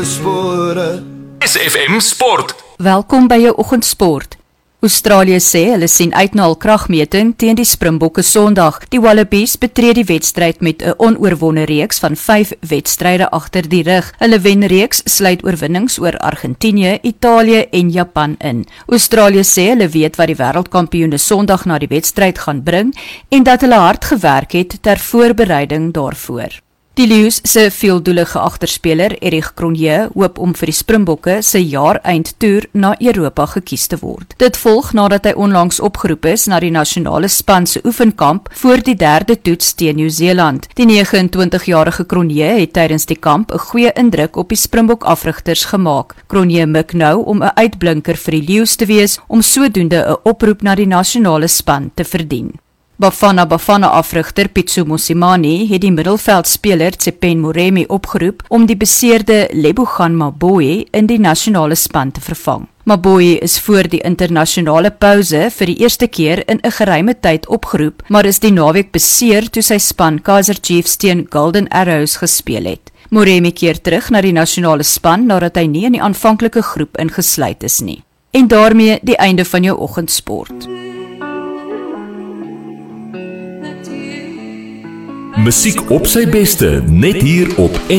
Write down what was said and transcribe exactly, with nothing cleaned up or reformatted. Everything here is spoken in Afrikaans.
Spore. S F M Sport. Welkom by jou oggendsport. Australië sê hulle sien uit na hul kragmeting teen die Springbokke Sondag. Die Wallabies betree die wedstryd met 'n onoorwonde reeks van vyf wedstryde agter die rug. Hulle wenreeks sluit oorwinnings oor Argentinië, Italië en Japan in. Australië sê hulle weet wat die wêreldkampioene Sondag na die wedstryd gaan bring en dat hulle hard gewerk het ter voorbereiding daarvoor. Die Lions se veeldoelige agterspeler Erich Cronje hoop om vir die Springbokke se jaar-eindtoer na Europa gekies te word. Dit volg nadat hy onlangs opgeroep is na die nasionale span se oefenkamp voor die derde toets teen Nieu-Seeland. Die negenentwintigjarige Cronje het tydens die kamp 'n goeie indruk op die Springbok afrigters gemaak. Cronje mik nou om 'n uitblinker vir die Lions te wees om sodoende 'n oproep na die nasionale span te verdien. Bafana Bafana afrigter Pitso Mosimane het die middelveldspeler Tsepen Moremi opgeroep om die beseerde Lebogang Maboe in die nasionale span te vervang. Maboe is voor die internasionale pouse vir die eerste keer in 'n geruime tyd opgeroep, maar is die naweek beseer toe sy span Kaizer Chiefs teen Golden Arrows gespeel het. Moremi keer terug na die nasionale span nadat hy nie in die aanvanklike groep ingesluit is nie. En daarmee die einde van jou oggendsport. Musiek op sy beste, net hier op